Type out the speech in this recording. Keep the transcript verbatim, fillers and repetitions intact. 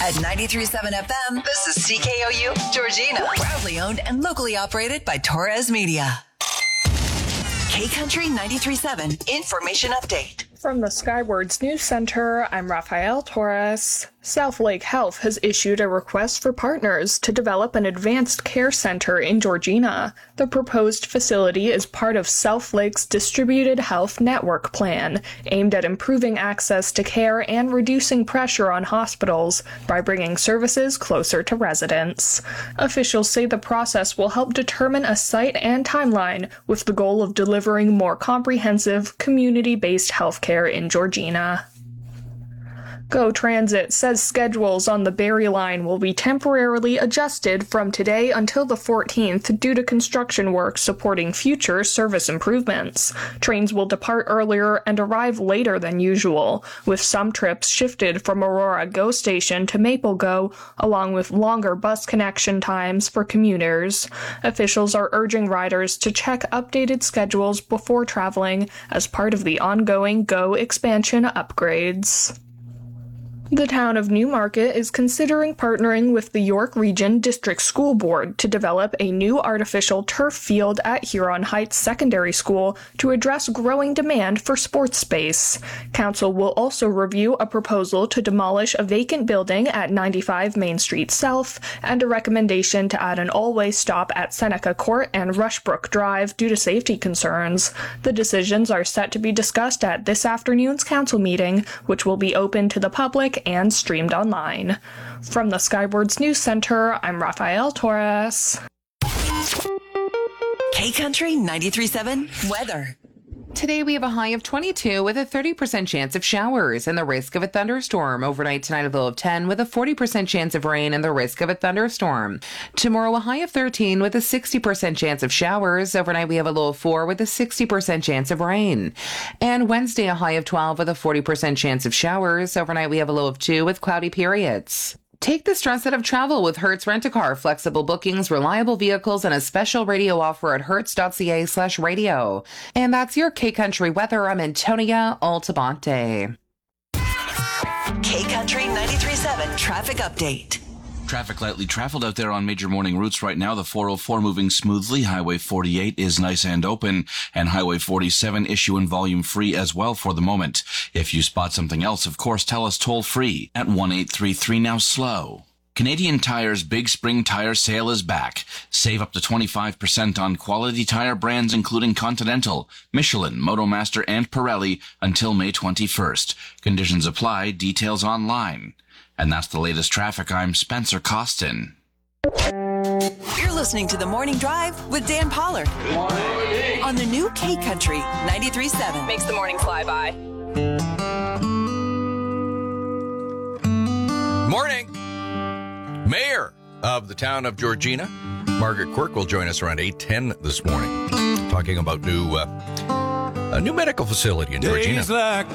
At ninety-three point seven F M, this is C K O U Georgina. Proudly owned and locally operated by Torres Media. K-Country ninety-three point seven Information Update. From the Skywards News Center, I'm Rafael Torres. South Lake Health has issued a request for partners to develop an advanced care center in Georgina. The proposed facility is part of South Lake's Distributed Health Network Plan, aimed at improving access to care and reducing pressure on hospitals by bringing services closer to residents. Officials say the process will help determine a site and timeline with the goal of delivering more comprehensive, community-based healthcare in Georgina. Go Transit says schedules on the Berry Line will be temporarily adjusted from today until the fourteenth due to construction work supporting future service improvements. Trains will depart earlier and arrive later than usual, with some trips shifted from Aurora Go Station to Maple Go, along with longer bus connection times for commuters. Officials are urging riders to check updated schedules before traveling as part of the ongoing Go expansion upgrades. The town of Newmarket is considering partnering with the York Region District School Board to develop a new artificial turf field at Huron Heights Secondary School to address growing demand for sports space. Council will also review a proposal to demolish a vacant building at ninety-five Main Street South and a recommendation to add an all-way stop at Seneca Court and Rushbrook Drive due to safety concerns. The decisions are set to be discussed at this afternoon's council meeting, which will be open to the public and streamed online. From the Skywards News Center, I'm Rafael Torres. K-Country ninety-three point seven Weather. Today we have a high of twenty-two with a thirty percent chance of showers and the risk of a thunderstorm. Overnight tonight a low of ten with a forty percent chance of rain and the risk of a thunderstorm. Tomorrow a high of thirteen with a sixty percent chance of showers. Overnight we have a low of four with a sixty percent chance of rain. And Wednesday a high of twelve with a forty percent chance of showers. Overnight we have a low of two with cloudy periods. Take the stress out of travel with Hertz Rent-A-Car. Flexible bookings, reliable vehicles, and a special radio offer at hertz.ca slash radio. And that's your K-Country weather. I'm Antonia Altamonte. K-Country ninety-three point seven Traffic Update. Traffic lightly traveled out there on major morning routes right now. The four oh four moving smoothly. Highway forty-eight is nice and open. And Highway forty-seven issue and volume free as well for the moment. If you spot something else, of course, tell us toll free at one eight three three now slow. Canadian Tire's Big Spring Tire Sale is back. Save up to twenty-five percent on quality tire brands including Continental, Michelin, Motomaster, and Pirelli until May twenty-first. Conditions apply. Details online. And that's the latest traffic. I'm Spencer Costin. You're listening to The Morning Drive with Dan Pollard. Good morning. On the new K-Country ninety-three point seven. Makes the morning fly by. Morning. Mayor of the town of Georgina, Margaret Quirk, will join us around eight ten this morning, talking about new uh, a new medical facility in Georgina.